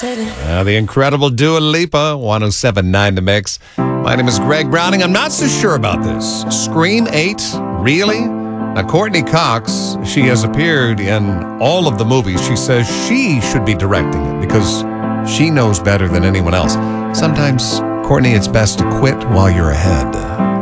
The incredible Dua Lipa, 107.9 The Mix. My name is Greg Browning. I'm not so sure about this. Scream 8? Really? Now, Courtney Cox, she has appeared in all of the movies. She says she should be directing it because she knows better than anyone else. Sometimes, Courtney, it's best to quit while you're ahead.